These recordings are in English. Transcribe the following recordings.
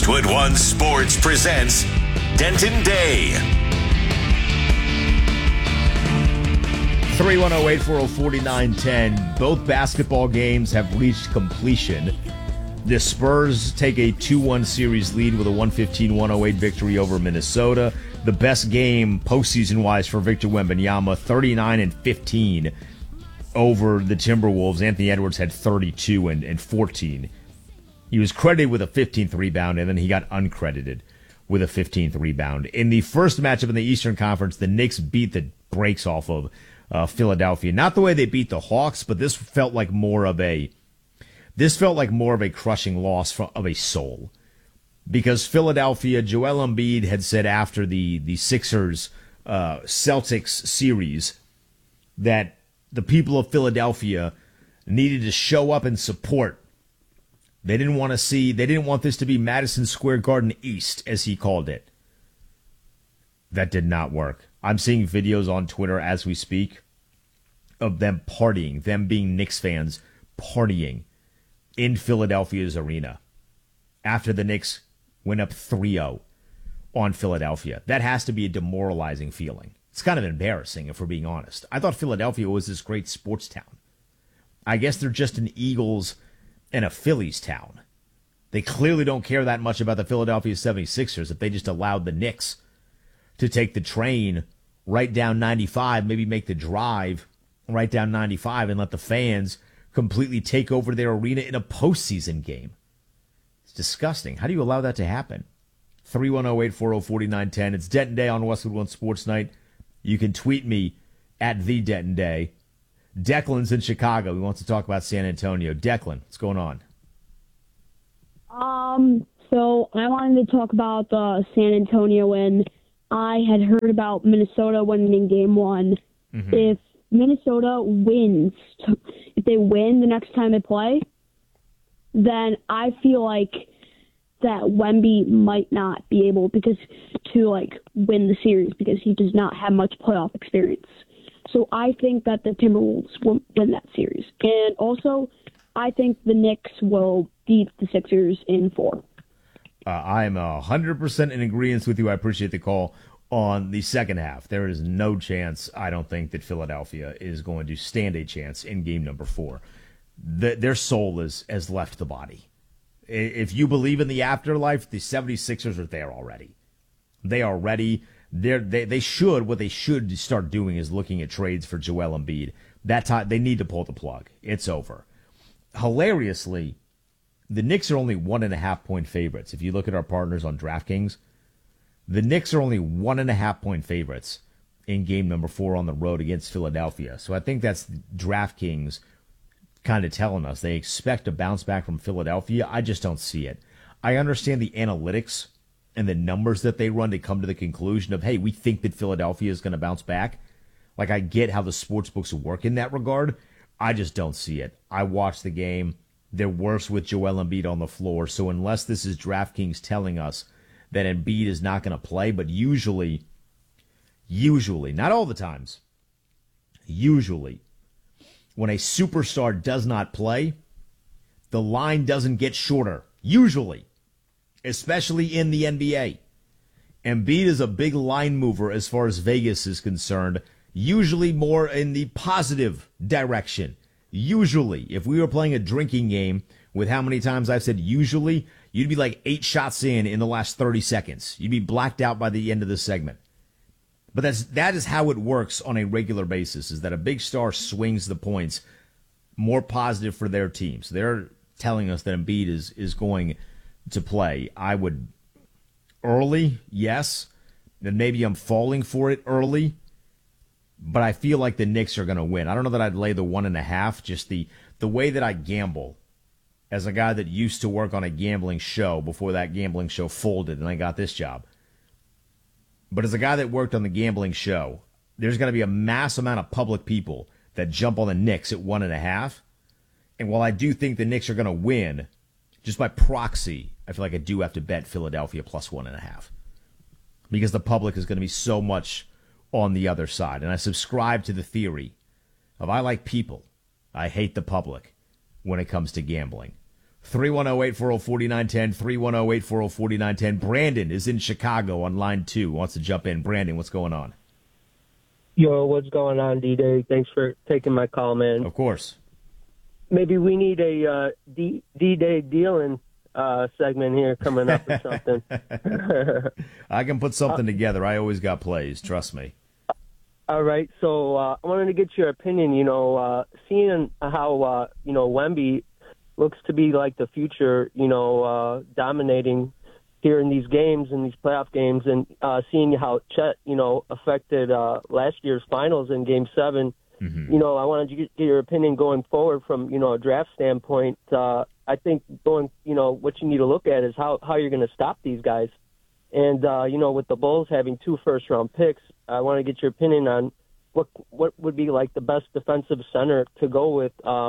Westwood One Sports presents Denton Day. 310-840-4910. Both basketball games have reached completion. The Spurs take a 2-1 series lead with a 115-108 victory over Minnesota. The best game postseason-wise for Victor Wembanyama, 39-15 over the Timberwolves. Anthony Edwards had 32 and 14. He was credited with a 15th rebound, and then he got uncredited with a 15th rebound. In the first matchup in the Eastern Conference, the Knicks beat the brakes off of Philadelphia. Not the way they beat the Hawks, but this felt like more of a crushing loss of a soul. Because Philadelphia, Joel Embiid had said after the Sixers Celtics series that the people of Philadelphia needed to show up and support. They didn't want this to be Madison Square Garden East, as he called it. That did not work. I'm seeing videos on Twitter as we speak of them partying, them being Knicks fans partying in Philadelphia's arena after the Knicks went up 3-0 on Philadelphia. That has to be a demoralizing feeling. It's kind of embarrassing, if we're being honest. I thought Philadelphia was this great sports town. I guess they're just an Eagles and a Phillies town. They clearly don't care that much about the Philadelphia 76ers if they just allowed the Knicks to take the train right down 95, maybe make the drive right down 95 and let the fans completely take over their arena in a postseason game. It's disgusting. How do you allow that to happen? 310-840-4910. It's Denton Day on Westwood One Sports Night. You can tweet me at the Denton Day. Declan's in Chicago. He wants to talk about San Antonio. Declan, what's going on? So I wanted to talk about the San Antonio win. I had heard about Minnesota winning game one. Mm-hmm. If Minnesota wins, if they win the next time they play, then I feel like that Wemby might not be able to win the series because he does not have much playoff experience. So I think that the Timberwolves will win that series. And also, I think the Knicks will beat the Sixers in 4. I'm 100% in agreement with you. I appreciate the call on the second half. There is no chance, I don't think, that Philadelphia is going to stand a chance in game number 4. Their soul has left the body. If you believe in the afterlife, the 76ers are there already. They are ready. They should. What they should start doing is looking at trades for Joel Embiid. That time they need to pull the plug. It's over. Hilariously, the Knicks are only 1.5-point favorites. If you look at our partners on DraftKings, the Knicks are only 1.5-point favorites in game number 4 on the road against Philadelphia. So I think that's DraftKings kind of telling us they expect a bounce back from Philadelphia. I just don't see it. I understand the analytics and the numbers that they run to come to the conclusion of, hey, we think that Philadelphia is going to bounce back. Like, I get how the sports books work in that regard. I just don't see it. I watched the game. They're worse with Joel Embiid on the floor. So unless this is DraftKings telling us that Embiid is not going to play, but usually, not all the times, usually, when a superstar does not play, the line doesn't get shorter. Usually. Especially in the NBA. Embiid is a big line mover as far as Vegas is concerned, usually more in the positive direction. Usually, if we were playing a drinking game with how many times I've said usually, you'd be like 8 shots in the last 30 seconds. You'd be blacked out by the end of the segment. But that is how it works on a regular basis, is that a big star swings the points more positive for their team. So they're telling us that Embiid is going to play. I would early, yes. Then maybe I'm falling for it early. But I feel like the Knicks are going to win. I don't know that I'd lay the 1.5. Just the way that I gamble, as a guy that used to work on a gambling show before that gambling show folded and I got this job. But as a guy that worked on the gambling show, there's going to be a mass amount of public people that jump on the Knicks at 1.5. And while I do think the Knicks are going to win, just by proxy, I feel like I do have to bet Philadelphia plus 1.5. Because the public is going to be so much on the other side. And I subscribe to the theory of I like people. I hate the public when it comes to gambling. 310-840-4910, 310-840-4910. Brandon is in Chicago on line 2, wants to jump in. Brandon, what's going on? Yo, what's going on, D-Day? Thanks for taking my call, man. Of course. Maybe we need a D-Day dealing segment here coming up or something. I can put something together. I always got plays, trust me. All right, so I wanted to get your opinion, seeing how, Wemby looks to be like the future, dominating here in these games, in these playoff games, and seeing how Chet, affected last year's finals in Game 7. Mm-hmm. I wanted to get your opinion going forward from, a draft standpoint. I think what you need to look at is how you're going to stop these guys. And, with the Bulls having 2 first-round picks, I want to get your opinion on what would be like the best defensive center to go with.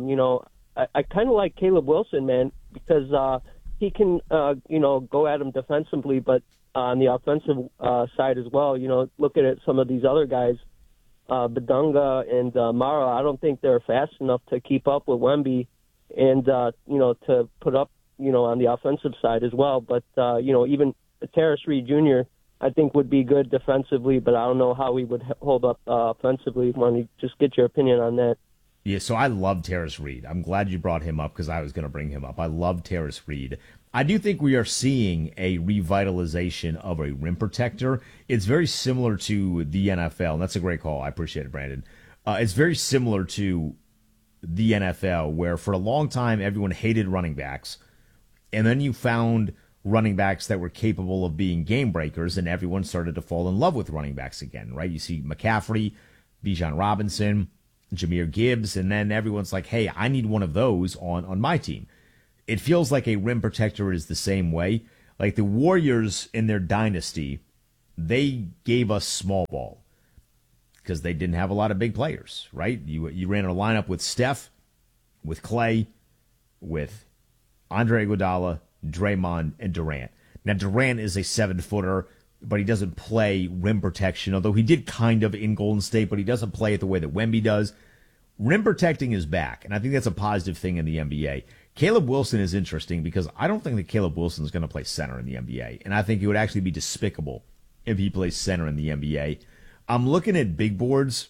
I kind of like Caleb Wilson, man, because he can, go at him defensively, but on the offensive side as well. Looking at some of these other guys, Badunga and Mara, I don't think they're fast enough to keep up with Wemby and, to put up, on the offensive side as well. But, even Terrace Reed Jr., I think would be good defensively, but I don't know how he would hold up offensively. Want to just get your opinion on that. Yeah, so I love Terrace Reed. I'm glad you brought him up because I was going to bring him up. I love Terrace Reed. I do think we are seeing a revitalization of a rim protector. It's very similar to the NFL, and that's a great call. I appreciate it, Brandon. It's very similar to the NFL, where for a long time everyone hated running backs, and then you found running backs that were capable of being game breakers, and everyone started to fall in love with running backs again, right? You see McCaffrey, Bijan Robinson, Jahmyr Gibbs, and then everyone's like, hey, I need one of those on my team. It feels like a rim protector is the same way. Like the Warriors in their dynasty, they gave us small ball because they didn't have a lot of big players, right? You ran a lineup with Steph, with Clay, with Andre Iguodala, Draymond, and Durant. Now, Durant is a 7-footer, but he doesn't play rim protection, although he did kind of in Golden State, but he doesn't play it the way that Wemby does. Rim protecting is back, and I think that's a positive thing in the NBA. Caleb Wilson is interesting because I don't think that Caleb Wilson is going to play center in the NBA, and I think it would actually be despicable if he plays center in the NBA. I'm looking at big boards,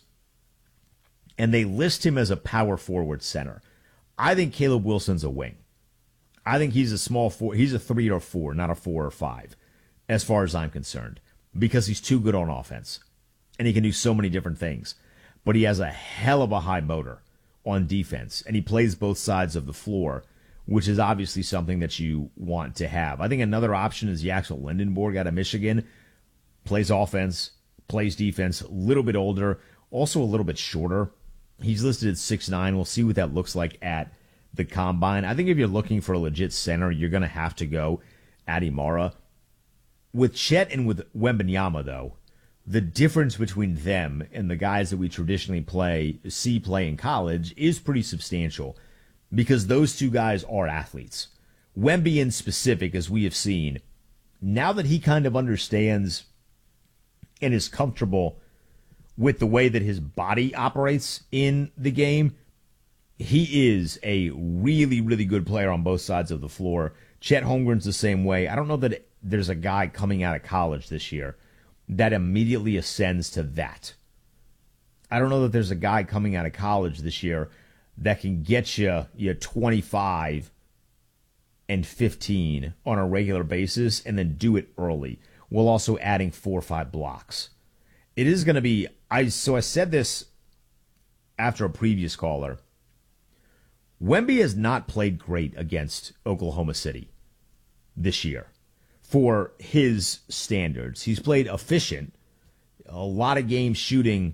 and they list him as a power forward center. I think Caleb Wilson's a wing. I think he's a small 4. He's a 3 or 4, not a 4 or 5, as far as I'm concerned, because he's too good on offense, and he can do so many different things. But he has a hell of a high motor on defense, and he plays both sides of the floor, which is obviously something that you want to have. I think another option is Yaxel Lindenborg out of Michigan. Plays offense, plays defense, a little bit older, also a little bit shorter. He's listed at 6'9". We'll see what that looks like at the combine. I think if you're looking for a legit center, you're going to have to go Adi Mara. With Chet and with Wembanyama, though, the difference between them and the guys that we traditionally play in college is pretty substantial because those two guys are athletes. Wemby in specific, as we have seen, now that he kind of understands and is comfortable with the way that his body operates in the game, he is a really, really good player on both sides of the floor. Chet Holmgren's the same way. I don't know that there's a guy coming out of college this year that immediately ascends to that. I don't know that there's a guy coming out of college this year that can get you 25 and 15 on a regular basis and then do it early, while also adding 4 or 5 blocks. It is going to be, I said this after a previous caller. Wemby has not played great against Oklahoma City this year for his standards. He's played efficient, a lot of games shooting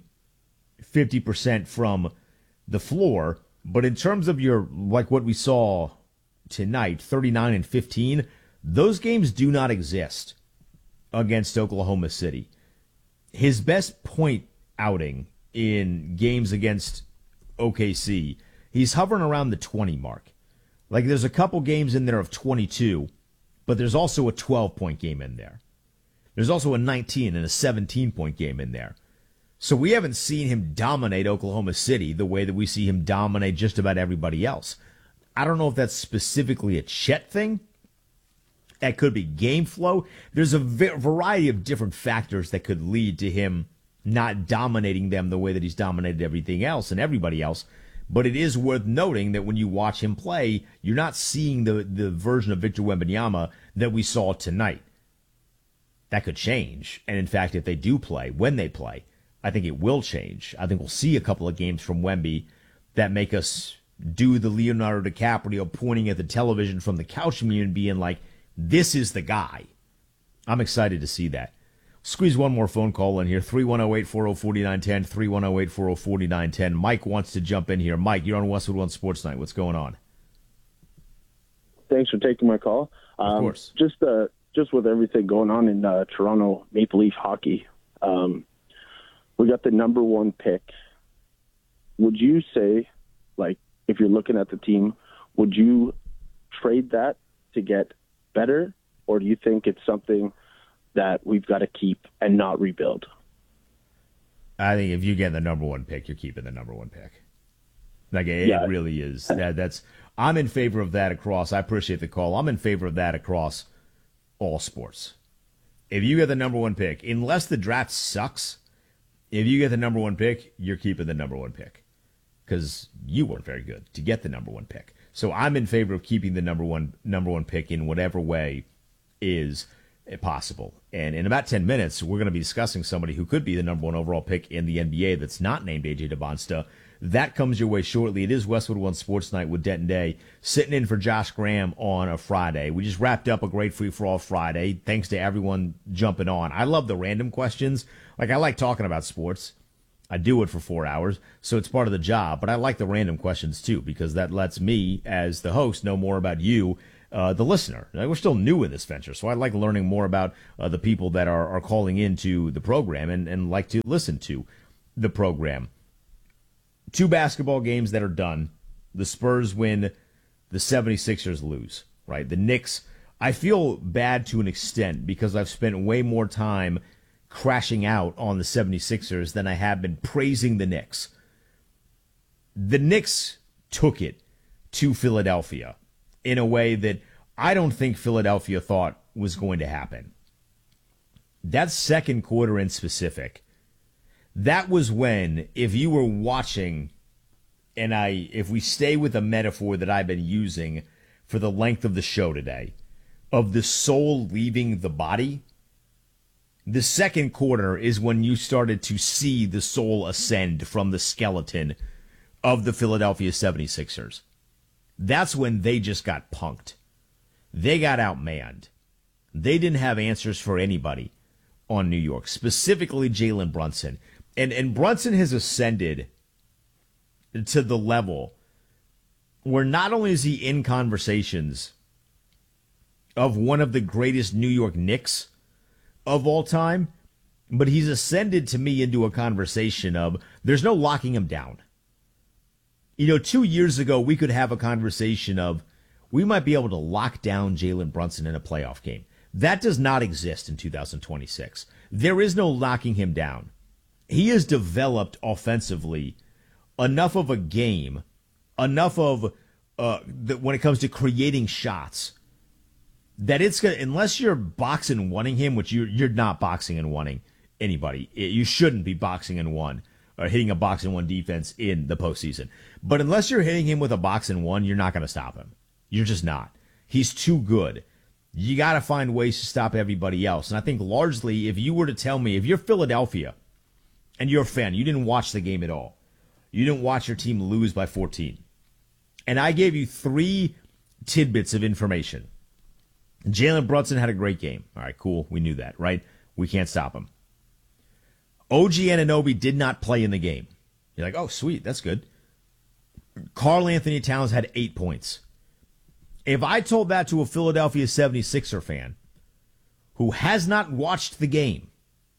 50% from the floor, but in terms of like what we saw tonight, 39 and 15, those games do not exist against Oklahoma City. His best point outing in games against OKC, he's hovering around the 20 mark. Like there's a couple games in there of 22, but there's also a 12-point game in there. There's also a 19 and a 17-point game in there. So we haven't seen him dominate Oklahoma City the way that we see him dominate just about everybody else. I don't know if that's specifically a Chet thing. That could be game flow. There's a variety of different factors that could lead to him not dominating them the way that he's dominated everything else and everybody else. But it is worth noting that when you watch him play, you're not seeing the version of Victor Wembanyama that we saw tonight. That could change. And in fact, if they do play, when they play, I think it will change. I think we'll see a couple of games from Wemby that make us do the Leonardo DiCaprio pointing at the television from the couch menu and being like, this is the guy. I'm excited to see that. Squeeze one more phone call in here, 310-840-4910, 310-840-4910. Mike wants to jump in here. Mike, you're on Westwood One Sports Night. What's going on? Thanks for taking my call. Of course. Just with everything going on in Toronto Maple Leaf hockey, we got the number one pick. Would you say, like, if you're looking at the team, would you trade that to get better, or do you think it's something that we've got to keep and not rebuild? I think if you get the number one pick, you're keeping the number one pick. Like, it really is. I'm in favor of that across. I appreciate the call. I'm in favor of that across all sports. If you get the number one pick, unless the draft sucks, if you get the number one pick, you're keeping the number one pick because you weren't very good to get the number one pick. So I'm in favor of keeping the number one pick in whatever way is possible. And in about 10 minutes, we're going to be discussing somebody who could be the number one overall pick in the NBA that's not named AJ Devonsta. That comes your way shortly. It is Westwood One Sports Night with Denton Day, sitting in for Josh Graham on a Friday. We just wrapped up a great free-for-all Friday. Thanks to everyone jumping on. I love the random questions. Like, I like talking about sports. I do it for 4 hours, so it's part of the job. But I like the random questions, too, because that lets me, as the host, know more about you, the listener. We're still new in this venture, so I like learning more about the people that are calling into the program and like to listen to the program. 2 basketball games that are done. The Spurs win, the 76ers lose, right? The Knicks, I feel bad to an extent because I've spent way more time crashing out on the 76ers than I have been praising the Knicks. The Knicks took it to Philadelphia in a way that I don't think Philadelphia thought was going to happen. That second quarter in specific, that was when, if you were watching, and if we stay with a metaphor that I've been using for the length of the show today, of the soul leaving the body, the second quarter is when you started to see the soul ascend from the skeleton of the Philadelphia 76ers. That's when they just got punked. They got outmanned. They didn't have answers for anybody on New York, specifically Jalen Brunson. And Brunson has ascended to the level where not only is he in conversations of one of the greatest New York Knicks of all time, but he's ascended to me into a conversation of there's no locking him down. 2 years ago, we could have a conversation of we might be able to lock down Jalen Brunson in a playoff game. That does not exist in 2026. There is no locking him down. He has developed offensively enough of a game, enough of when it comes to creating shots, that it's gonna, unless you're boxing and wanting him, which you're not boxing and wanting anybody. You shouldn't be boxing and one or hitting a box and one defense in the postseason. But unless you're hitting him with a box and one, you're not going to stop him. You're just not. He's too good. You got to find ways to stop everybody else. And I think largely, if you were to tell me, if you're Philadelphia and you're a fan, you didn't watch the game at all. You didn't watch your team lose by 14. And I gave you 3 tidbits of information. Jalen Brunson had a great game. All right, cool. We knew that, right? We can't stop him. OG Anunoby did not play in the game. You're like, oh, sweet. That's good. Karl Anthony Towns had 8 points. If I told that to a Philadelphia 76er fan who has not watched the game,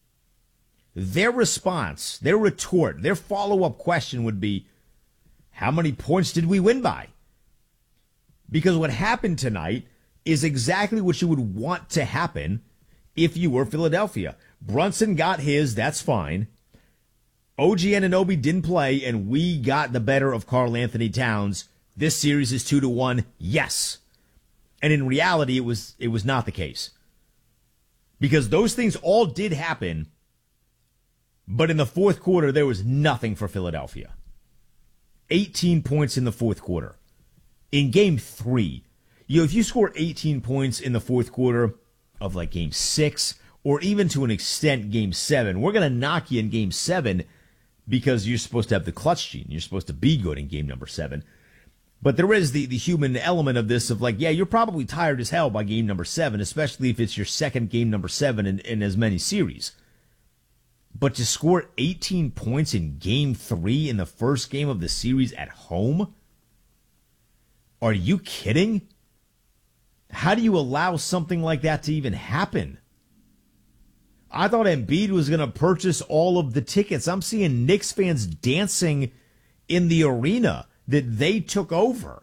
their response, their retort, their follow-up question would be, how many points did we win by? Because what happened tonight is exactly what you would want to happen if you were Philadelphia. Brunson got his, that's fine. OG Anunoby didn't play, and we got the better of Karl Anthony Towns, this series is 2-1? Yes. And in reality, it was not the case. Because those things all did happen, but in the fourth quarter, there was nothing for Philadelphia. 18 points in the fourth quarter. In game 3, if you score 18 points in the fourth quarter of like game 6, or even to an extent game 7, we're going to knock you in game 7 because you're supposed to have the clutch gene. You're supposed to be good in game number 7. But there is the human element of this of like, yeah, you're probably tired as hell by game number 7, especially if it's your second game number 7 in as many series. But to score 18 points in game 3 in the first game of the series at home? Are you kidding? How do you allow something like that to even happen? I thought Embiid was going to purchase all of the tickets. I'm seeing Knicks fans dancing in the arena that they took over.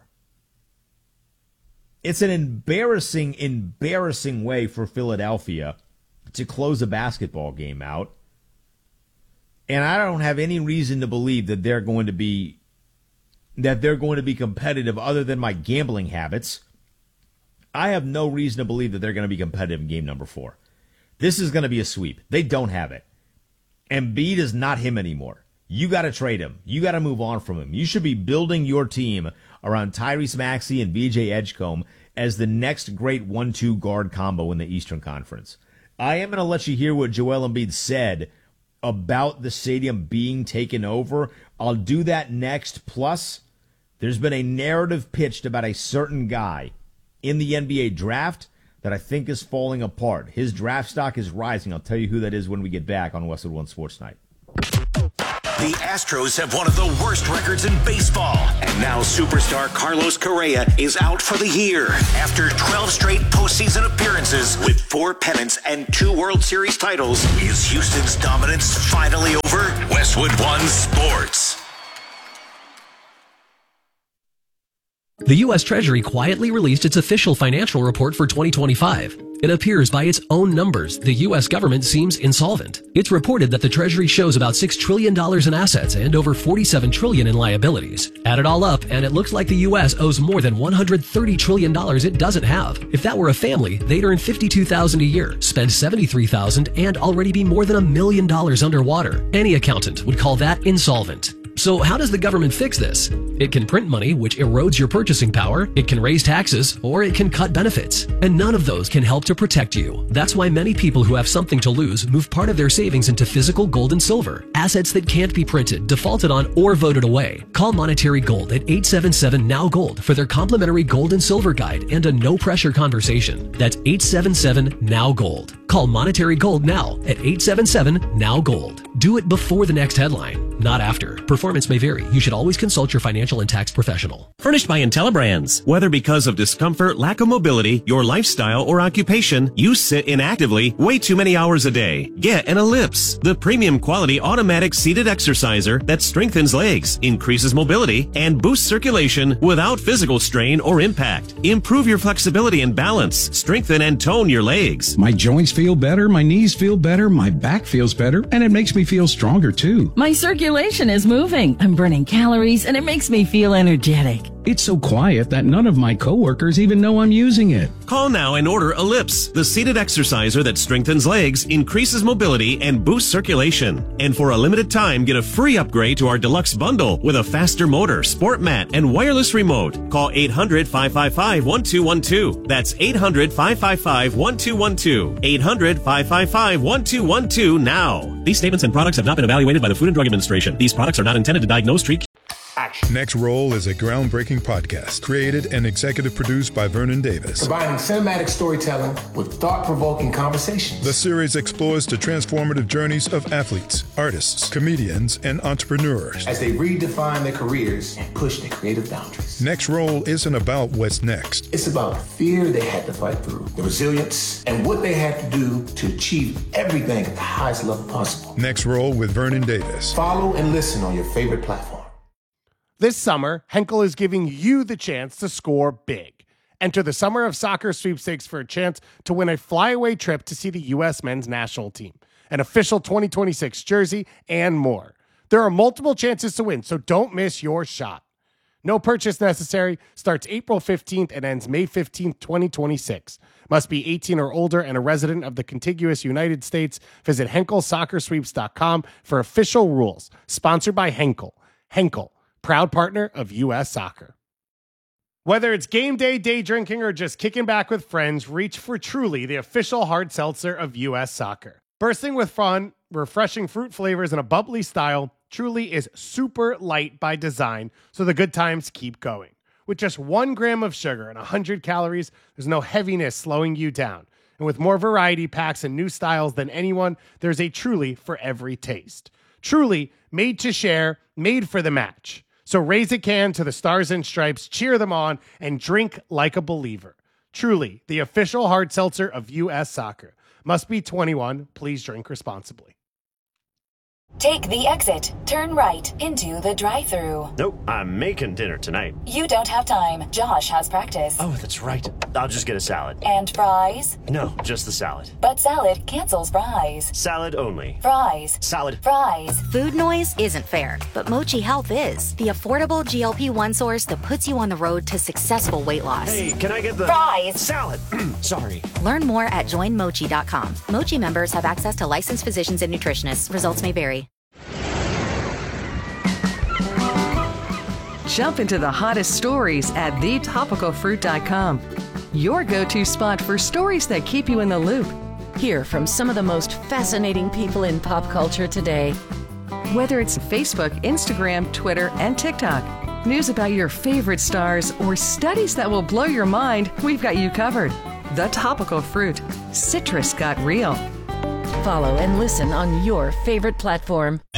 It's an embarrassing way for Philadelphia to close a basketball game out. And I don't have any reason to believe that they're going to be competitive other than my gambling habits. I have no reason to believe that they're going to be competitive in game number 4. This is going to be a sweep. They don't have it. Embiid is not him anymore. You got to trade him. You got to move on from him. You should be building your team around Tyrese Maxey and VJ Edgecombe as the next great 1-2 guard combo in the Eastern Conference. I am going to let you hear what Joel Embiid said about the stadium being taken over. I'll do that next. Plus, there's been a narrative pitched about a certain guy in the NBA draft that I think is falling apart. His draft stock is rising. I'll tell you who that is when we get back on Westwood One Sports Night. The Astros have one of the worst records in baseball. And now superstar Carlos Correa is out for the year after 12 straight postseason appearances with 4 pennants and 2 World Series titles. Is Houston's dominance finally over? Westwood One Sports. The U.S. Treasury quietly released its official financial report for 2025. It appears by its own numbers, the U.S. government seems insolvent. It's reported that the Treasury shows about $6 trillion in assets and over $47 trillion in liabilities. Add it all up, and it looks like the U.S. owes more than $130 trillion it doesn't have. If that were a family, they'd earn $52,000 a year, spend $73,000, and already be more than $1 million underwater. Any accountant would call that insolvent. So how does the government fix this? It can print money, which erodes your purchasing power, it can raise taxes, or it can cut benefits. And none of those can help to protect you. That's why many people who have something to lose move part of their savings into physical gold and silver, assets that can't be printed, defaulted on, or voted away. Call Monetary Gold at 877-NOW-GOLD for their complimentary gold and silver guide and a no-pressure conversation. That's 877-NOW-GOLD. Call Monetary Gold now at 877-NOW-GOLD. Do it before the next headline, not after. Performance may vary. You should always consult your financial and tax professional. Furnished by IntelliBrands. Whether because of discomfort, lack of mobility, your lifestyle, or occupation, you sit inactively way too many hours a day. Get an Ellipse, the premium quality automatic seated exerciser that strengthens legs, increases mobility, and boosts circulation without physical strain or impact. Improve your flexibility and balance. Strengthen and tone your legs. My joints feel better, my knees feel better, my back feels better, and it makes me feel stronger too. My circulation is moving. I'm burning calories, and it makes me feel energetic. It's so quiet that none of my coworkers even know I'm using it. Call now and order Ellipse, the seated exerciser that strengthens legs, increases mobility, and boosts circulation. And for a limited time, get a free upgrade to our deluxe bundle with a faster motor, sport mat, and wireless remote. Call 800-555-1212. That's 800-555-1212. 800-555-1212 now. These statements and products have not been evaluated by the Food and Drug Administration. These products are not intended to diagnose, treat. Next Roll is a groundbreaking podcast created and executive produced by Vernon Davis. Combining cinematic storytelling with thought-provoking conversations. The series explores the transformative journeys of athletes, artists, comedians, and entrepreneurs as they redefine their careers and push their creative boundaries. Next Roll isn't about what's next. It's about the fear they had to fight through, the resilience, and what they had to do to achieve everything at the highest level possible. Next Roll with Vernon Davis. Follow and listen on your favorite platform. This summer, Henkel is giving you the chance to score big. Enter the Summer of Soccer sweepstakes for a chance to win a flyaway trip to see the U.S. men's national team, an official 2026 jersey, and more. There are multiple chances to win, so don't miss your shot. No purchase necessary. Starts April 15th and ends May 15th, 2026. Must be 18 or older and a resident of the contiguous United States. Visit HenkelSoccerSweeps.com for official rules. Sponsored by Henkel. Henkel, proud partner of U.S. Soccer. Whether it's game day, day drinking, or just kicking back with friends, reach for Truly, the official hard seltzer of U.S. Soccer. Bursting with fun, refreshing fruit flavors, and a bubbly style, Truly is super light by design, so the good times keep going. With just 1 gram of sugar and 100 calories, there's no heaviness slowing you down. And with more variety packs and new styles than anyone, there's a Truly for every taste. Truly, made to share, made for the match. So raise a can to the Stars and Stripes, cheer them on, and drink like a believer. Truly, the official hard seltzer of U.S. Soccer. Must be 21. Please drink responsibly. Take the exit. Turn right into the drive-thru. Nope, I'm making dinner tonight. You don't have time. Josh has practice. Oh, that's right. I'll just get a salad. And fries? No, just the salad. But salad cancels fries. Salad only. Fries. Salad. Fries. Food noise isn't fair, but Mochi Health is. The affordable GLP-1 source that puts you on the road to successful weight loss. Hey, can I get the... Fries. Salad. Sorry. Learn more at joinmochi.com. Mochi members have access to licensed physicians and nutritionists. Results may vary. Jump into the hottest stories at thetopicalfruit.com. Your go-to spot for stories that keep you in the loop. Hear from some of the most fascinating people in pop culture today. Whether it's Facebook, Instagram, Twitter, and TikTok, news about your favorite stars, or studies that will blow your mind, we've got you covered. The Topical Fruit. Citrus got real. Follow and listen on your favorite platform.